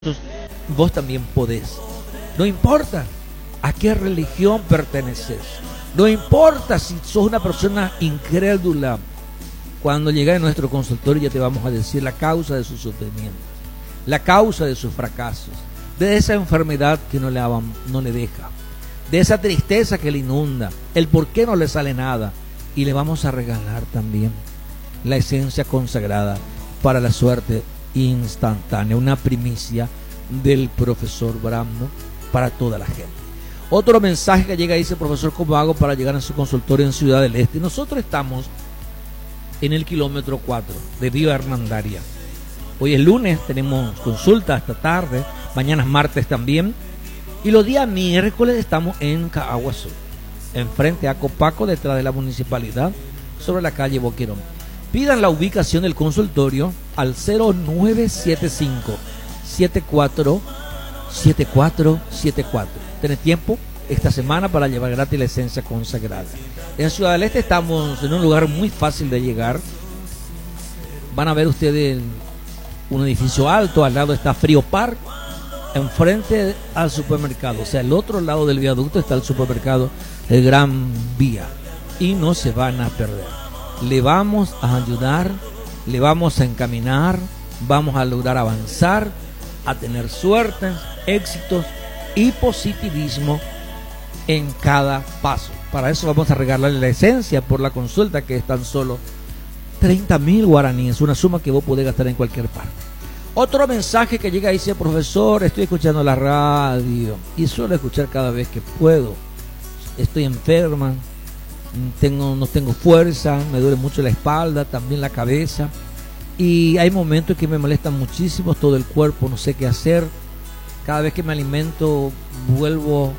vos también podés. No importa a qué religión perteneces, no importa si sos una persona incrédula. Cuando llegue a nuestro consultorio ya te vamos a decir la causa de sus sufrimientos, la causa de sus fracasos, de esa enfermedad que no le deja, de esa tristeza que le inunda, el por qué no le sale nada. Y le vamos a regalar también la esencia consagrada para la suerte instantánea, una primicia del profesor Brando para toda la gente. Otro mensaje que llega, dice: profesor, ¿cómo hago para llegar a su consultorio en Ciudad del Este? Nosotros estamos en el kilómetro 4 de Vía Hernandaria. Hoy es lunes, tenemos consulta hasta tarde, mañana es martes también, y los días miércoles estamos en Caaguazú, enfrente a Copaco, detrás de la municipalidad, sobre la calle Boquerón. Pidan la ubicación del consultorio al 0975 747474. Tenés tiempo esta semana para llevar gratis la esencia consagrada. En Ciudad del Este estamos en un lugar muy fácil de llegar. Van a ver ustedes un edificio alto, al lado está Frío Park, enfrente al supermercado, o sea, al otro lado del viaducto está el supermercado El Gran Vía, y no se van a perder. Le vamos a ayudar, le vamos a encaminar, vamos a lograr avanzar, a tener suerte, éxitos y positivismo en cada paso. Para eso vamos a regalarle la esencia por la consulta, que es tan solo 30.000 guaraníes, una suma que vos podés gastar en cualquier parte. Otro mensaje que llega, dice: profesor, estoy escuchando la radio y suelo escuchar cada vez que puedo. Estoy enferma, no tengo fuerza, me duele mucho la espalda, también la cabeza, y hay momentos que me molestan muchísimo todo el cuerpo, no sé qué hacer. Cada vez que me alimento vuelvo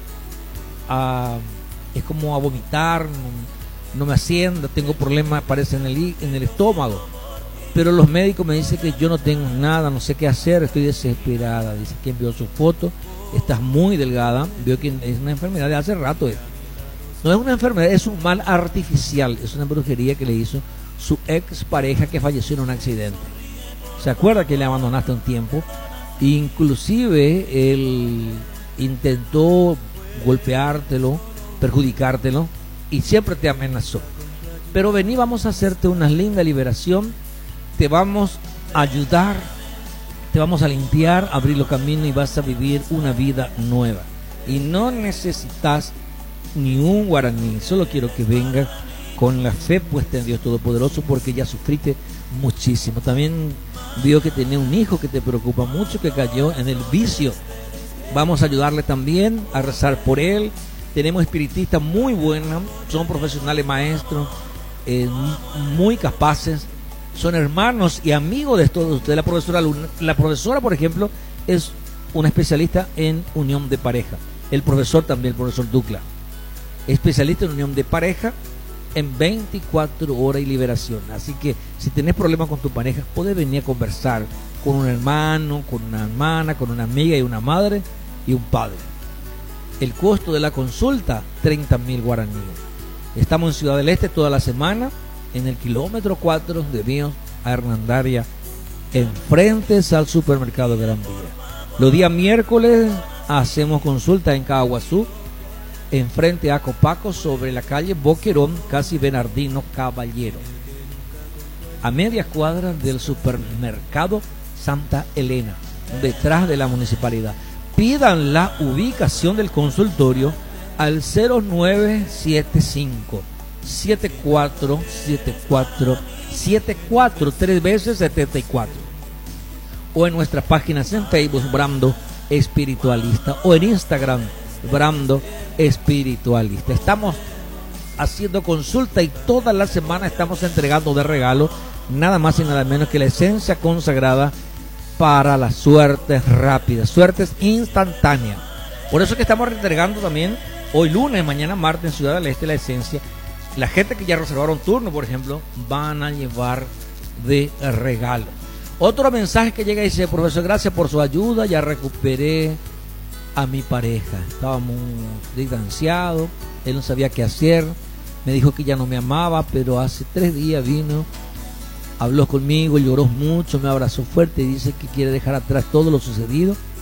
es como a vomitar, no me asciende, tengo problemas, parece en el estómago, pero los médicos me dicen que yo no tengo nada, no sé qué hacer, estoy desesperada. Dice que envió su foto, estás muy delgada, veo que es una enfermedad de hace rato. No es una enfermedad, es un mal artificial, es una brujería que le hizo su ex pareja que falleció en un accidente. ¿Se acuerda que le abandonaste un tiempo? Inclusive él intentó golpeártelo, perjudicártelo, y siempre te amenazó. Pero vení, vamos a hacerte una linda liberación, te vamos a ayudar, te vamos a limpiar, abrir los caminos, y vas a vivir una vida nueva. Y no necesitas ni un guaraní, solo quiero que vengas con la fe puesta en Dios Todopoderoso, porque ya sufriste muchísimo. También veo que tenés un hijo que te preocupa mucho, que cayó en el vicio. Vamos a ayudarle también a rezar por él. Tenemos espiritistas muy buenos, son profesionales maestros, muy capaces, son hermanos y amigos de todos ustedes. La profesora, por ejemplo, es una especialista en unión de pareja. El profesor también, el profesor Ducla, especialista en unión de pareja en 24 horas y liberación. Así que si tenés problemas con tu pareja, podés venir a conversar con un hermano, con una hermana, con una amiga y una madre y un padre. El costo de la consulta, 30.000 guaraníes. Estamos en Ciudad del Este toda la semana, en el kilómetro 4 de Vía Hernandaria, enfrente al supermercado Gran Vía. Los días miércoles hacemos consulta en Caaguazú, enfrente a Copaco, sobre la calle Boquerón, casi Bernardino Caballero, a media cuadra del supermercado Santa Elena, detrás de la municipalidad. Pidan la ubicación del consultorio al 0975 747474, 3 veces 74, o en nuestras páginas en Facebook Brando Espiritualista, o en Instagram Brando Espiritualista. Estamos haciendo consulta y toda la semana estamos entregando de regalo nada más y nada menos que la esencia consagrada para las suertes rápidas, suertes instantáneas. Por eso que estamos entregando también hoy lunes, mañana martes en Ciudad del Este la esencia. La gente que ya reservaron turno, por ejemplo, van a llevar de regalo. Otro mensaje que llega y dice: profesor, gracias por su ayuda, ya recuperé a mi pareja. Estábamos distanciados, él no sabía qué hacer, me dijo que ya no me amaba, pero hace 3 días vino habló conmigo, lloró mucho, me abrazó fuerte y dice que quiere dejar atrás todo lo sucedido